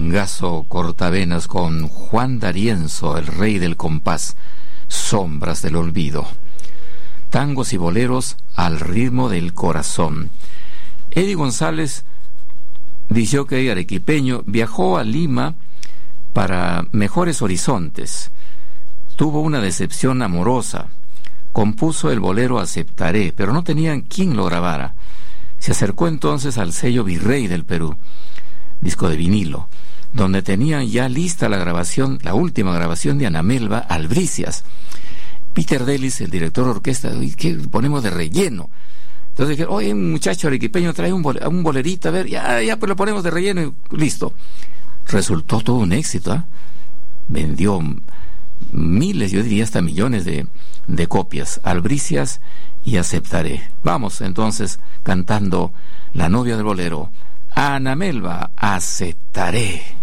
Gaso Cortavenas con Juan D'Arienzo, el rey del compás, Sombras del olvido. Tangos y boleros al ritmo del corazón. Eddie González, discjockey arequipeño, viajó a Lima para mejores horizontes. Tuvo una decepción amorosa. Compuso el bolero Aceptaré, pero no tenían quien lo grabara. Se acercó entonces al sello Virrey del Perú, disco de vinilo, donde tenían ya lista la grabación, la última grabación de Ana Melba Albricias. Peter Delis, el director de orquesta, ¿qué ponemos de relleno? Entonces dije, oye, un muchacho arequipeño trae un bolerito, a ver, ya pues lo ponemos de relleno y listo. Resultó todo un éxito, ¿eh? Vendió miles, yo diría hasta millones de copias. Albricias y Aceptaré. Vamos entonces cantando La novia del bolero, Ana Melba, Aceptaré.